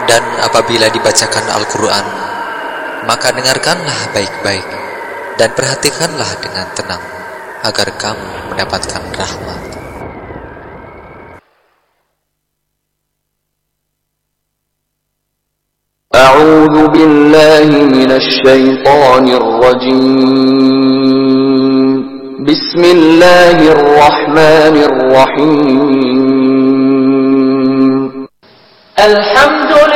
Dan apabila dibacakan Al-Quran, maka dengarkanlah baik-baik dan perhatikanlah dengan tenang, agar kamu mendapatkan rahmat. A'udzu billahi minasy syaithanir rajim. Bismillahirrahmanirrahim. Alhamdulillah